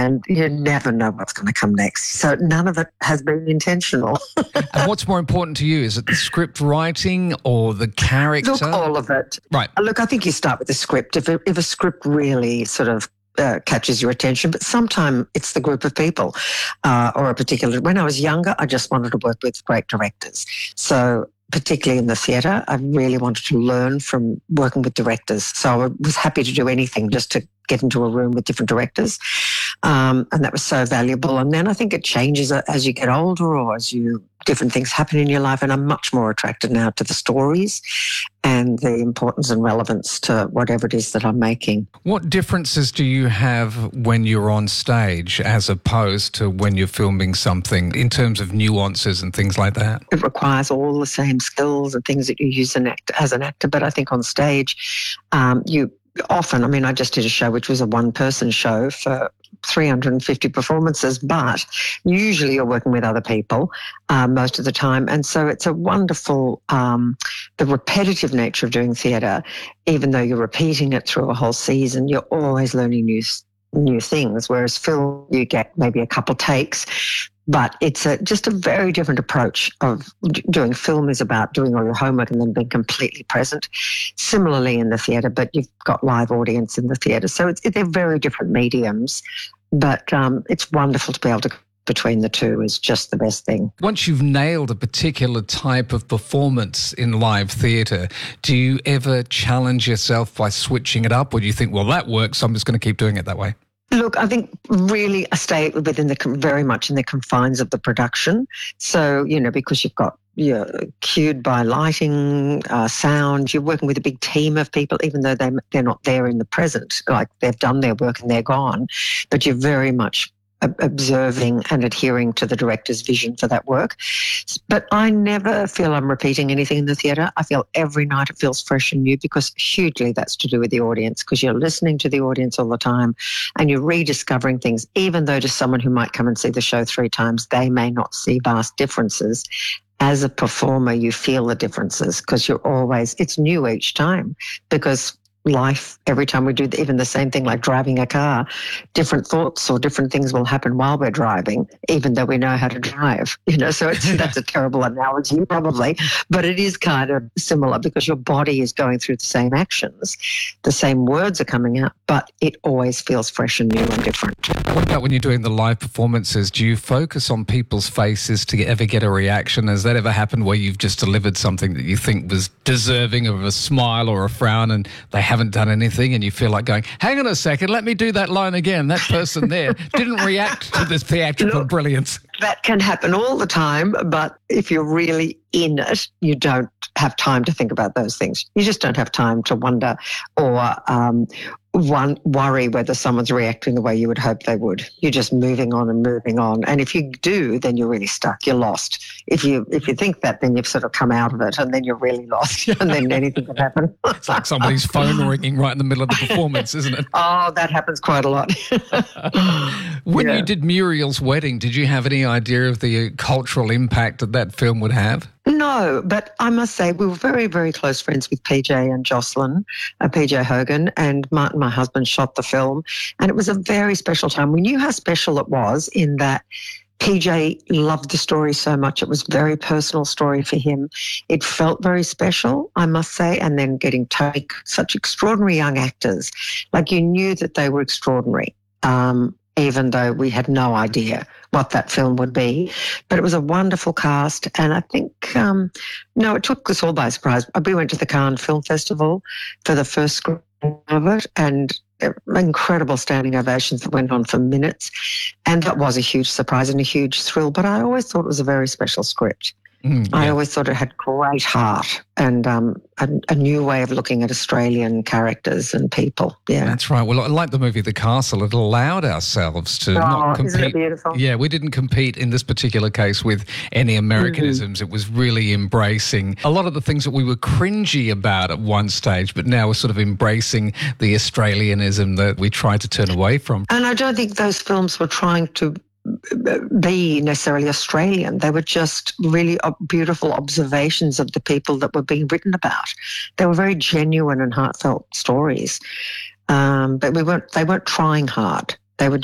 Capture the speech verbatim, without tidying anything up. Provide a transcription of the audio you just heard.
and you never know what's going to come next. So none of it has been intentional. And what's more important to you? Is it the script writing or the character? Look, all of it. Right. Look, I think you start with the script. If, if a script really sort of Uh, catches your attention, but sometimes it's the group of people uh, or a particular. When I was younger, I just wanted to work with great directors. So particularly in the theatre, I really wanted to learn from working with directors. So I was happy to do anything just to get into a room with different directors. Um, and that was so valuable. And then I think it changes as you get older or as you different things happen in your life. And I'm much more attracted now to the stories and the importance and relevance to whatever it is that I'm making. What differences do you have when you're on stage as opposed to when you're filming something in terms of nuances and things like that? It requires all the same skills and things that you use an act, as an actor. But I think on stage, um, you often, I mean, I just did a show which was a one-person show for three hundred fifty performances, but usually you're working with other people uh, most of the time. And so it's a wonderful, um, the repetitive nature of doing theatre, even though you're repeating it through a whole season, you're always learning new new things, whereas film, you get maybe a couple takes. But it's a, just a very different approach of doing film is about doing all your homework and then being completely present. Similarly in the theatre, but you've got live audience in the theatre. So it's, they're very different mediums, but um, it's wonderful to be able to between the two is just the best thing. Once you've nailed a particular type of performance in live theatre, do you ever challenge yourself by switching it up, or do you think, well, that works, so I'm just going to keep doing it that way? Look, I think really I stay within the very much in the confines of the production. So, you know, because you've got you're cued by lighting, uh, sound, you're working with a big team of people, even though they, they're not there in the present, like they've done their work and they're gone, but you're very much observing and adhering to the director's vision for that work. But I never feel I'm repeating anything in the theatre. I feel every night it feels fresh and new, because hugely that's to do with the audience, because you're listening to the audience all the time and you're rediscovering things, even though to someone who might come and see the show three times, they may not see vast differences. As a performer, you feel the differences because you're always, it's new each time, because life, every time we do even the same thing like driving a car, different thoughts or different things will happen while we're driving, even though we know how to drive, you know, so it's, that's a terrible analogy probably, but it is kind of similar because your body is going through the same actions, the same words are coming out, but it always feels fresh and new and different. What about when you're doing the live performances? Do you focus on people's faces to ever get a reaction? Has that ever happened where you've just delivered something that you think was deserving of a smile or a frown and they haven't done anything and you feel like going, hang on a second, let me do that line again. That person there didn't react to this theatrical Look, brilliance. That can happen all the time, but if you're really in it, you don't have time to think about those things. You just don't have time to wonder or um, one worry whether someone's reacting the way you would hope they would. You're just moving on and moving on. And if you do, then you're really stuck. You're lost. If you if you think that, then you've sort of come out of it and then you're really lost and then anything can happen. It's like somebody's phone ringing right in the middle of the performance, isn't it? Oh, that happens quite a lot. When yeah. you did Muriel's Wedding, did you have any idea of the cultural impact that that film would have? No, but I must say we were very, very close friends with P J and Jocelyn, uh, P J Hogan, and Martin, my husband, shot the film. And it was a very special time. We knew how special it was in that P J loved the story so much. It was a very personal story for him. It felt very special, I must say, and then getting to take such extraordinary young actors. Like you knew that they were extraordinary. Um, even though we had no idea what that film would be. But it was a wonderful cast, and I think, um, no, it took us all by surprise. We went to the Cannes Film Festival for the first screening of it, and incredible standing ovations that went on for minutes, and that was a huge surprise and a huge thrill, but I always thought it was a very special script. Mm, yeah. I always thought it had great heart and um, a, a new way of looking at Australian characters and people. Yeah, that's right. Well, like the movie The Castle, it allowed ourselves to oh, not compete. Isn't it beautiful? Yeah, we didn't compete in this particular case with any Americanisms. Mm-hmm. It was really embracing a lot of the things that we were cringy about at one stage, but now we're sort of embracing the Australianism that we tried to turn away from. And I don't think those films were trying to be necessarily Australian. They were just really beautiful observations of the people that were being written about. They were very genuine and heartfelt stories, um, but we weren't. They weren't trying hard. They were